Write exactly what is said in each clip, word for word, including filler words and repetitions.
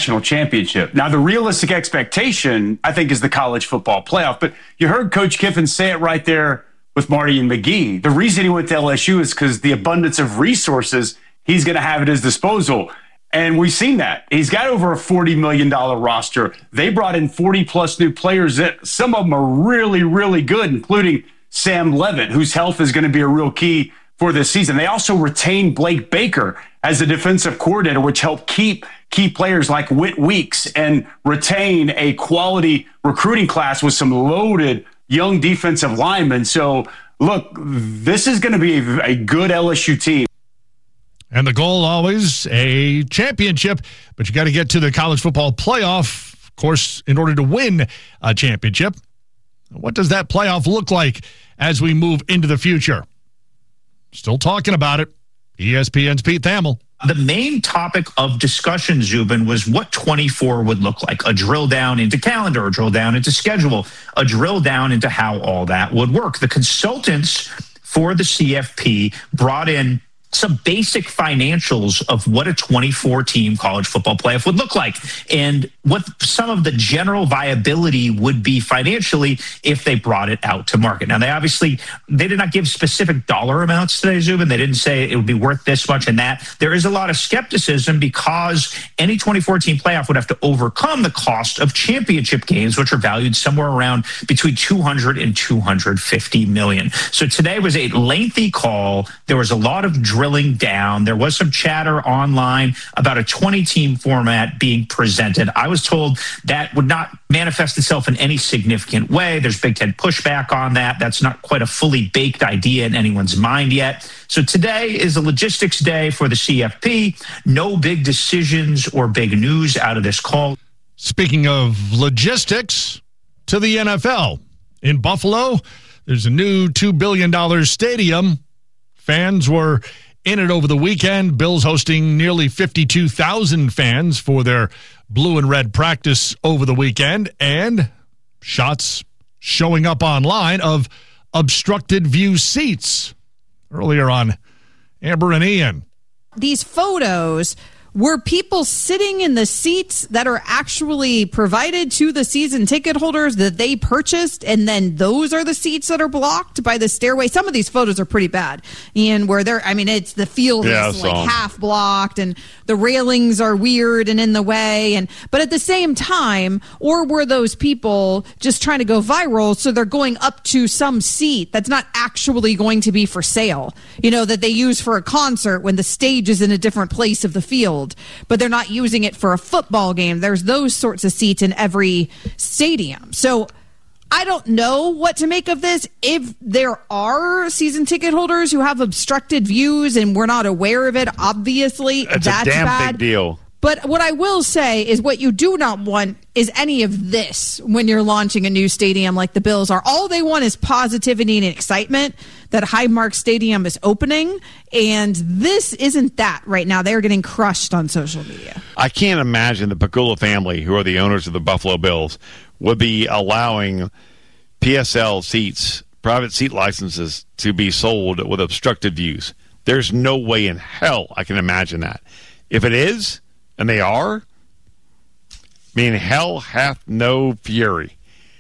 national championship. Now, the realistic expectation, I think, is the college football playoff. But you heard Coach Kiffin say it right there with Marty and McGee. The reason he went to L S U is because the abundance of resources he's going to have at his disposal. And we've seen that. He's got over a forty million dollars roster. They brought in forty-plus new players. That some of them are really, really good, including Sam Levitt, whose health is going to be a real key for this season. They also retained Blake Baker as a defensive coordinator, which helped keep key players like Whit Weeks and retain a quality recruiting class with some loaded young defensive linemen. So, look, this is going to be a, a good L S U team. And the goal always a championship, but you got to get to the college football playoff, of course, in order to win a championship. What does that playoff look like as we move into the future? Still talking about it. E S P N's Pete Thamel. The main topic of discussion, Zubin, was what twenty-four would look like. A drill down into calendar, a drill down into schedule, a drill down into how all that would work. The consultants for the C F P brought in some basic financials of what a twenty-four team college football playoff would look like and what some of the general viability would be financially if they brought it out to market. Now, they obviously, they did not give specific dollar amounts today, Zubin. They didn't say it would be worth this much and that. There is a lot of skepticism because any twenty-four team playoff would have to overcome the cost of championship games, which are valued somewhere around between two hundred and two hundred fifty million. So today was a lengthy call. There was a lot of drilling down. There was some chatter online about a twenty team format being presented. I was told that would not manifest itself in any significant way. There's Big Ten pushback on that. That's not quite a fully baked idea in anyone's mind yet. So today is a logistics day for the C F P. No big decisions or big news out of this call. Speaking of logistics, to the N F L. In Buffalo, there's a new two billion dollars stadium. Fans were in it over the weekend. Bills hosting nearly fifty-two thousand fans for their blue and red practice over the weekend, and shots showing up online of obstructed view seats earlier on Amber and Ian. These photos were people sitting in the seats that are actually provided to the season ticket holders that they purchased, and then those are the seats that are blocked by the stairway. Some of these photos are pretty bad, and where they're, I mean, it's the field yeah, is like half blocked, and the railings are weird and in the way, and but at the same time, or were those people just trying to go viral, so they're going up to some seat that's not actually going to be for sale, you know, that they use for a concert when the stage is in a different place of the field, but they're not using it for a football game. There's those sorts of seats in every stadium. So I don't know what to make of this. If there are season ticket holders who have obstructed views and we're not aware of it, obviously that's, that's a damn bad. big deal. But what I will say is what you do not want is any of this when you're launching a new stadium like the Bills are. All they want is positivity and excitement that Highmark Stadium is opening, and this isn't that right now. They're getting crushed on social media. I can't imagine the Pagula family, who are the owners of the Buffalo Bills, would be allowing P S L seats, private seat licenses, to be sold with obstructed views. There's no way in hell I can imagine that. If it is, and they are, I mean, hell hath no fury.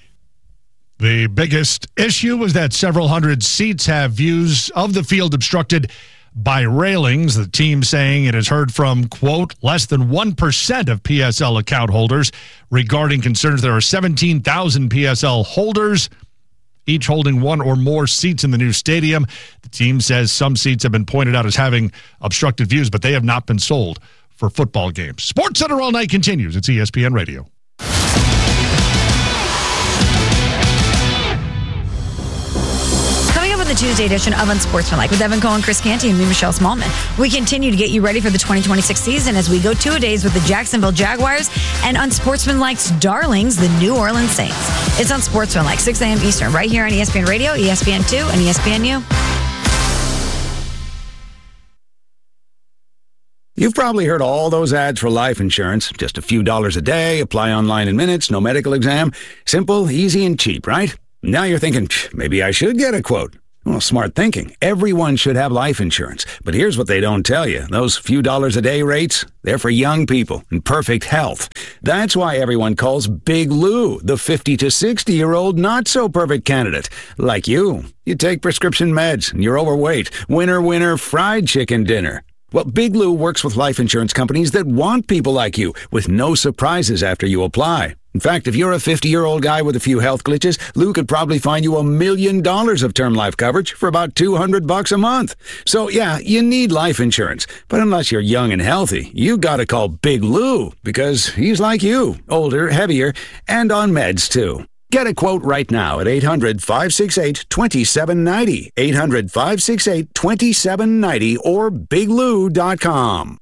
The biggest issue was that several hundred seats have views of the field obstructed by railings. The team saying it has heard from, quote, less than one percent of P S L account holders regarding concerns. There are seventeen thousand P S L holders, each holding one or more seats in the new stadium. The team says some seats have been pointed out as having obstructed views, but they have not been sold for football games. Sports Center All Night continues. It's E S P N Radio. Coming up with the Tuesday edition of Unsportsmanlike with Evan Cohen, Chris Canty, and me, Michelle Smallman. We continue to get you ready for the twenty twenty-six season as we go two-a-days with the Jacksonville Jaguars and Unsportsmanlike's darlings, the New Orleans Saints. It's Unsportsmanlike, six a.m. Eastern, right here on E S P N Radio, E S P N two, and E S P N U. You've probably heard all those ads for life insurance. Just a few dollars a day, apply online in minutes, no medical exam. Simple, easy, and cheap, right? Now you're thinking, maybe I should get a quote. Well, smart thinking. Everyone should have life insurance. But here's what they don't tell you. Those few dollars a day rates, they're for young people in perfect health. That's why everyone calls Big Lou the fifty to sixty-year-old not-so-perfect candidate. Like you. You take prescription meds and you're overweight. Winner, winner, fried chicken dinner. Well, Big Lou works with life insurance companies that want people like you with no surprises after you apply. In fact, if you're a fifty-year-old guy with a few health glitches, Lou could probably find you a million dollars of term life coverage for about two hundred bucks a month. So, yeah, you need life insurance. But unless you're young and healthy, you gotta call Big Lou because he's like you, older, heavier, and on meds, too. Get a quote right now at eight hundred, five six eight, two seven nine zero, eight hundred, five six eight, two seven nine zero, or big lou dot com.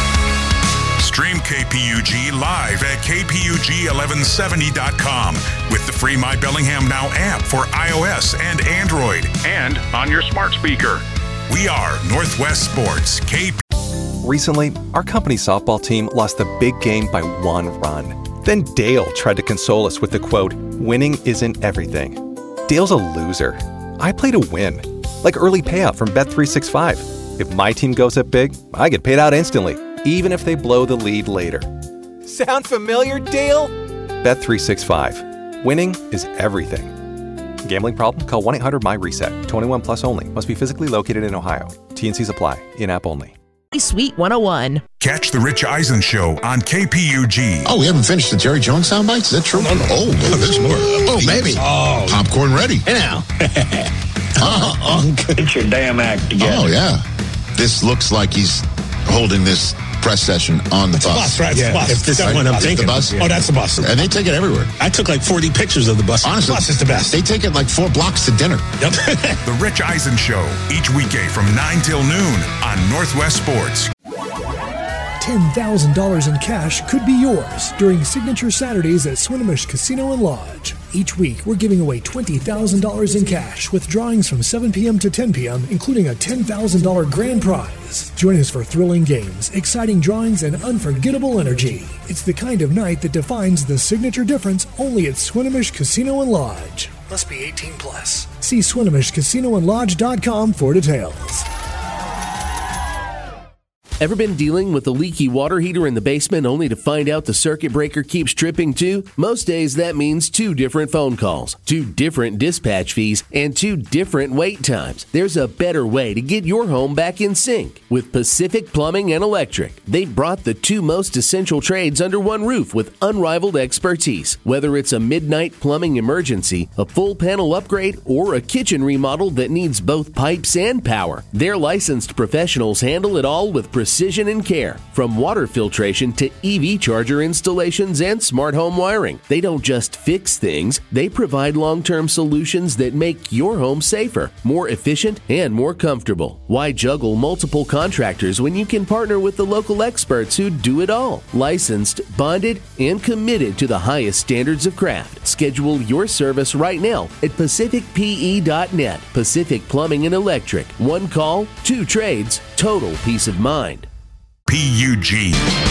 Stream K P U G live at k p u g eleven seventy dot com with the free My Bellingham Now app for iOS and Android and on your smart speaker. We are Northwest Sports. K P. Recently, our company softball team lost the big game by one run. Then Dale tried to console us with the quote, "Winning isn't everything." Dale's a loser. I play to win. Like early payout from Bet three sixty-five. If my team goes up big, I get paid out instantly, even if they blow the lead later. Sound familiar, Dale? Bet three sixty-five. Winning is everything. Gambling problem? Call one eight hundred M Y reset. twenty-one plus only. Must be physically located in Ohio. T N Cs apply. In-app only. Sweet one oh one. Catch the Rich Eisen Show on K P U G. Oh, we haven't finished the Jerry Jones sound bites? Is that true? Oh, no, no. Oh, no, there's more. Oh, maybe. Oh. Popcorn ready. Hey, now. uh-huh. Get your damn act together. Oh, yeah. This looks like he's holding this press session on the it's bus. bus, right? Yeah. It's bus. If this that right? one I'm Is thinking. the bus? Oh, that's the bus. And they take it everywhere. I took like forty pictures of the bus. Honestly, the bus is the best. They take it like four blocks to dinner. Yep. The Rich Eisen Show, each weekday from nine till noon on Northwest Sports. ten thousand dollars in cash could be yours during Signature Saturdays at Swinomish Casino and Lodge. Each week, we're giving away twenty thousand dollars in cash with drawings from seven p.m. to ten p.m., including a ten thousand dollars grand prize. Join us for thrilling games, exciting drawings, and unforgettable energy. It's the kind of night that defines the signature difference only at Swinomish Casino and Lodge. Must be eighteen plus. See Swinomish Casino and Lodge dot com for details. Ever been dealing with a leaky water heater in the basement only to find out the circuit breaker keeps tripping too? Most days that means two different phone calls, two different dispatch fees, and two different wait times. There's a better way to get your home back in sync. With Pacific Plumbing and Electric, they've brought the two most essential trades under one roof with unrivaled expertise. Whether it's a midnight plumbing emergency, a full panel upgrade, or a kitchen remodel that needs both pipes and power, their licensed professionals handle it all with precision Precision and care. From water filtration to E V charger installations and smart home wiring. They don't just fix things, they provide long-term solutions that make your home safer, more efficient, and more comfortable. Why juggle multiple contractors when you can partner with the local experts who do it all? Licensed, bonded, and committed to the highest standards of craft. Schedule your service right now at pacific p e dot net. Pacific Plumbing and Electric. One call, two trades, total peace of mind. P U G.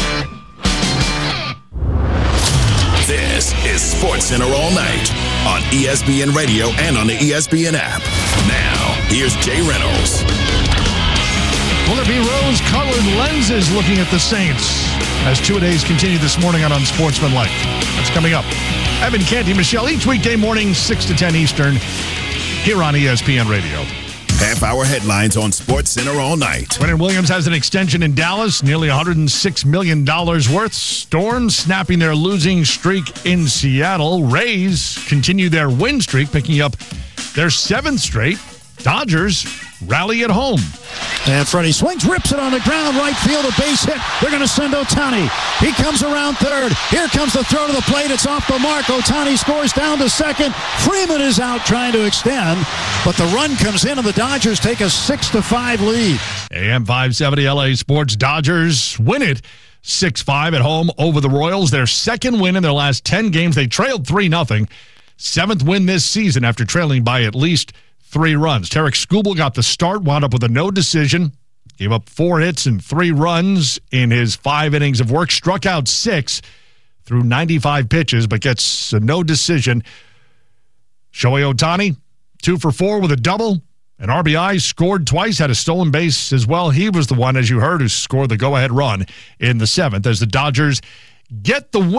This is Sports Center all night on E S P N Radio and on the E S P N app. Now, here's Jay Reynolds. Will there be rose-colored lenses looking at the Saints as two-a-days continue this morning on Unsportsmanlike? That's coming up. Evan Canty, Michelle, each weekday morning, six to ten Eastern, here on E S P N Radio. Half-hour headlines on Sports Center all night. Quinnen Williams has an extension in Dallas, nearly one hundred six million dollars worth. Storms snapping their losing streak in Seattle. Rays continue their win streak, picking up their seventh straight. Dodgers rally at home. And Freddie swings, rips it on the ground, right field, a base hit. They're going to send Ohtani. He comes around third. Here comes the throw to the plate. It's off the mark. Ohtani scores down to second. Freeman is out trying to extend, but the run comes in, and the Dodgers take a six to five lead. A M five seventy L A Sports. Dodgers win it six five at home over the Royals. Their second win in their last ten games. They trailed three nothing. Seventh win this season after trailing by at least three runs. Tarek Skubal got the start, wound up with a no decision, gave up four hits and three runs in his five innings of work, struck out six through ninety-five pitches, but gets a no decision. Shohei Ohtani, two for four with a double, An R B I, scored twice, had a stolen base as well. He was the one, as you heard, who scored the go-ahead run in the seventh as the Dodgers get the win.